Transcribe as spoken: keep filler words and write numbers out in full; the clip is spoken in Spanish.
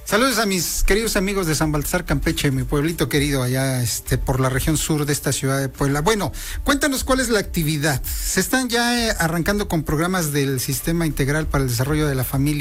Saludos a mis queridos amigos de San Baltasar, Campeche, mi pueblito querido allá este, por la región sur de esta ciudad de Puebla. Bueno, cuéntanos cuál es la actividad. Se están ya eh, arrancando con programas del Sistema Integral para el Desarrollo de la Familia